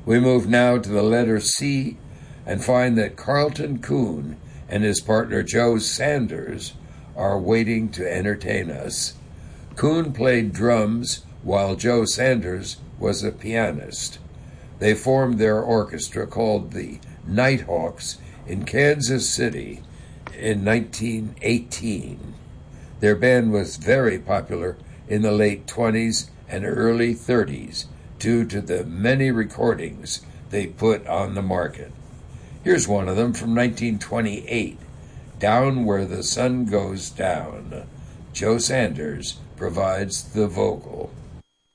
We move now to the letter C and find that Carlton Coon and his partner Joe Sanders are waiting to entertain us. Coon played drums while Joe Sanders was a pianist. They formed their orchestra called the Nighthawks in Kansas City in 1918. Their band was very popular in the late 20s and early 30s due to the many recordings they put on the market. Here's one of them from 1928, Down Where the Sun Goes Down. Joe Sanders provides the vocal.